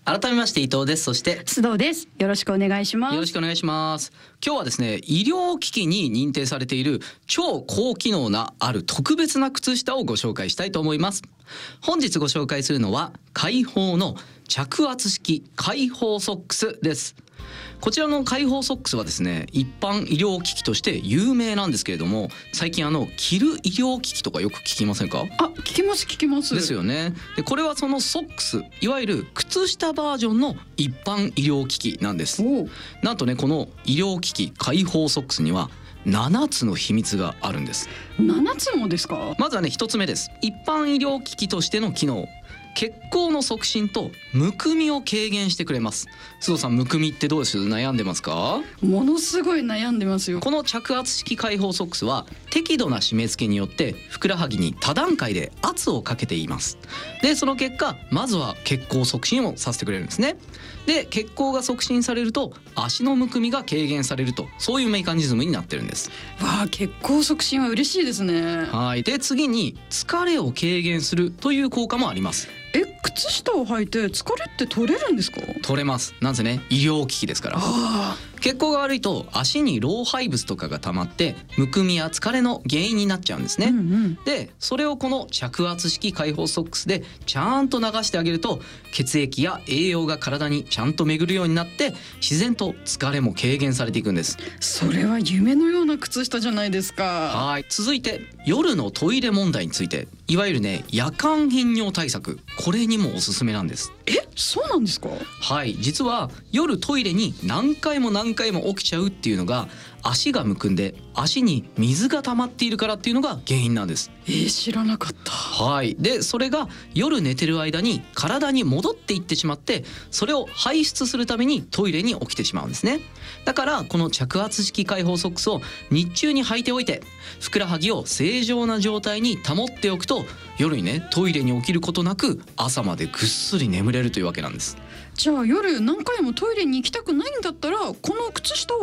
改めまして伊藤です。そして須藤です。よろしくお願いします。 よろしくお願いします。今日はですね、医療機器に認定されている超高機能なある特別な靴下をご紹介したいと思います。本日ご紹介するのは開放の着圧式開放ソックスです。こちらの開放ソックスはですね、一般医療機器として有名なんですけれども、最近着る医療機器とかよく聞きませんか？ 聞きますですよね。でこれはそのソックス、いわゆる靴下バージョンの一般医療機器なんです。なんとね、この医療機器開放ソックスには7つの秘密があるんです。 7つもですか？ まずはね、1つ目です。一般医療機器としての機能、血行の促進とむくみを軽減してくれます。須藤さん、むくみってどうです？悩んでますか？ ものすごい悩んでますよ。 この着圧式開放ソックスは適度な締め付けによってふくらはぎに多段階で圧をかけています。でその結果、まずは血行促進をさせてくれるんですね。で血行が促進されると足のむくみが軽減されると、そういうメカニズムになってるんです。 わあ、血行促進は嬉しいですね。 はい。で次に疲れを軽減するという効果もあります。 靴下を履いて疲れって取れるんですか？ 取れます。なんせね、医療機器ですから。血行が悪いと足に老廃物とかが溜まってむくみや疲れの原因になっちゃうんですね。でそれをこの着圧式開放ソックスでちゃんと流してあげると、血液や栄養が体にちゃんと巡るようになって自然と疲れも軽減されていくんです。 それは夢のような靴下じゃないですか。 はい。続いて夜のトイレ問題について、いわゆるね、夜間頻尿対策、これにもおすすめなんです。 そうなんですか？ はい。実は夜トイレに何回も起きちゃうっていうのが、足がむくんで足に水が溜まっているからっていうのが原因なんです。 知らなかった。 はい。でそれが夜寝てる間に体に戻っていってしまって、それを排出するためにトイレに起きてしまうんですね。だからこの着圧式開放ソックスを日中に履いておいて、ふくらはぎを正常な状態に保っておくと、夜にね、トイレに起きることなく朝までぐっすり眠れるというわけなんです。 じゃあ夜何回もトイレに行きたくないんだったら、この靴下を